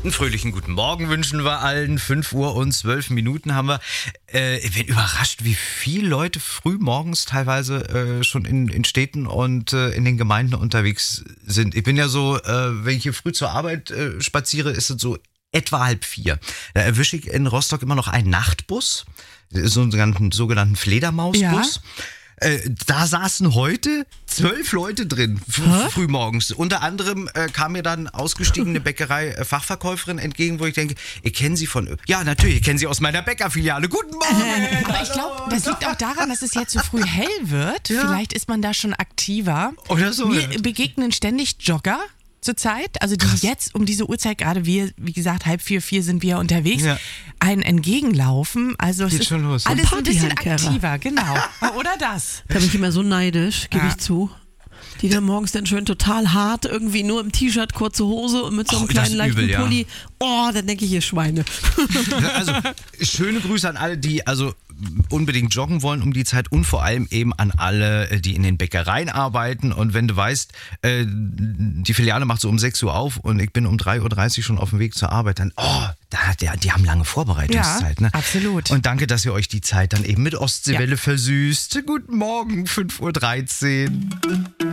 Einen fröhlichen guten Morgen wünschen wir allen. 5 Uhr und 12 Minuten haben wir. Ich bin überrascht, wie viele Leute früh morgens teilweise schon in Städten und in den Gemeinden unterwegs sind. Ich bin ja so, wenn ich hier früh zur Arbeit spaziere, ist es so etwa 3:30. Da erwische ich in Rostock immer noch einen Nachtbus, so einen sogenannten Fledermausbus. Ja. Da saßen heute 12 Leute drin, frühmorgens. Unter anderem kam mir dann ausgestiegene Bäckerei-Fachverkäuferin entgegen, wo ich denke, ich kenne sie ja natürlich, ich kenne sie aus meiner Bäckerfiliale. Guten Morgen! Aber ich glaube, das liegt auch daran, dass es jetzt so früh hell wird. Ja. Vielleicht ist man da schon aktiver. Oder so. Mir begegnen ständig Jogger zurzeit, also die jetzt um diese Uhrzeit, gerade wir, wie gesagt, 3:30, 4 sind wir unterwegs, einen entgegenlaufen. Also es geht ist schon los. alles ein bisschen aktiver, genau. Oder das? Da bin ich immer so neidisch, gebe ich zu. Die dann morgens dann schön total hart, irgendwie nur im T-Shirt, kurze Hose und mit so einem kleinen leichten Pulli. Oh, dann denke ich, ihr Schweine. Also schöne Grüße an alle, die unbedingt joggen wollen um die Zeit und vor allem eben an alle, die in den Bäckereien arbeiten. Und wenn du weißt, die Filiale macht so um 6 Uhr auf und ich bin um 3:30 Uhr schon auf dem Weg zur Arbeit, dann, die haben lange Vorbereitungszeit. Ja, ne? Absolut. Und danke, dass ihr euch die Zeit dann eben mit Ostseewelle versüßt. Guten Morgen, 5:13 Uhr.